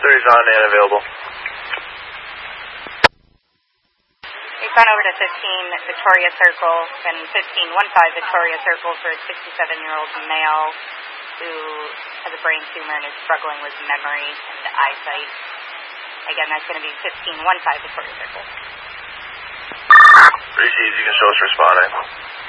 30's on and available. We've gone over to 15 Victoria Circle and 1515 Victoria Circle for a 67-year-old male who has a brain tumor and is struggling with memory and eyesight. Again, that's going to be 1515 Victoria Circle. Receive, you can show us responding.